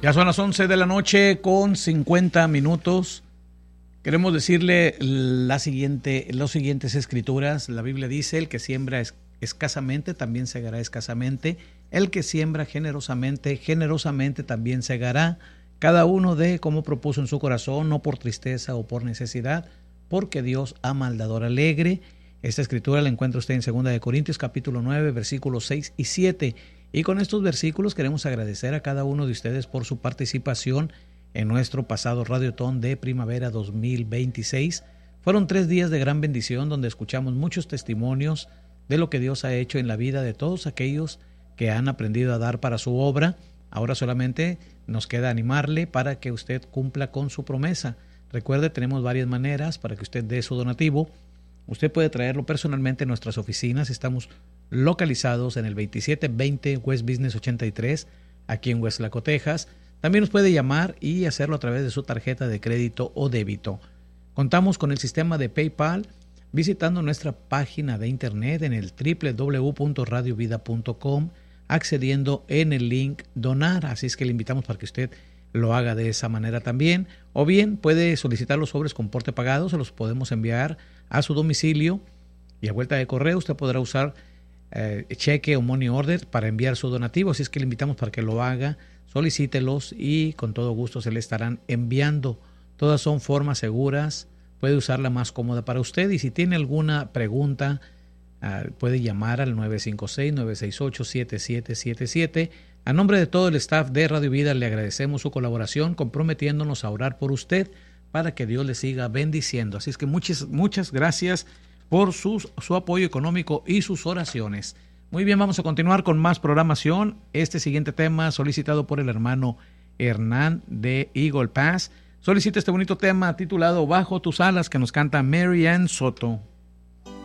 Ya son las 11 de la noche con 50 minutos. Queremos decirle los siguientes escrituras. La Biblia dice, el que siembra escasamente también segará escasamente. El que siembra generosamente, generosamente también segará. Cada uno dé como propuso en su corazón, no por tristeza o por necesidad, porque Dios ama al dador alegre. Esta escritura la encuentra usted en 2 de Corintios capítulo 9, versículos 6 y 7. Y con estos versículos queremos agradecer a cada uno de ustedes por su participación en nuestro pasado Radiotón de Primavera 2026. Fueron 3 días de gran bendición donde escuchamos muchos testimonios de lo que Dios ha hecho en la vida de todos aquellos que han aprendido a dar para su obra. Ahora solamente nos queda animarle para que usted cumpla con su promesa. Recuerde, tenemos varias maneras para que usted dé su donativo. Usted puede traerlo personalmente en nuestras oficinas. Estamos localizados en el 2720 West Business 83, aquí en Westlaco, Texas. También nos puede llamar y hacerlo a través de su tarjeta de crédito o débito. Contamos con el sistema de PayPal visitando nuestra página de internet en el www.radiovida.com, accediendo en el link donar. Así es que le invitamos para que usted lo haga de esa manera también. O bien puede solicitar los sobres con porte pagado, se los podemos enviar a su domicilio y a vuelta de correo usted podrá usar cheque o money order para enviar su donativo. Así es que le invitamos para que lo haga, solicítelos y con todo gusto se le estarán enviando. Todas son formas seguras, puede usar la más cómoda para usted y si tiene alguna pregunta puede llamar al 956-968-7777. A nombre de todo el staff de Radio Vida le agradecemos su colaboración, comprometiéndonos a orar por usted para que Dios le siga bendiciendo. Así es que muchas gracias por su apoyo económico y sus oraciones. Muy bien, vamos a continuar con más programación. Este siguiente tema solicitado por el hermano Hernán de Eagle Pass. Solicita este bonito tema titulado Bajo tus alas, que nos canta Mary Ann Soto.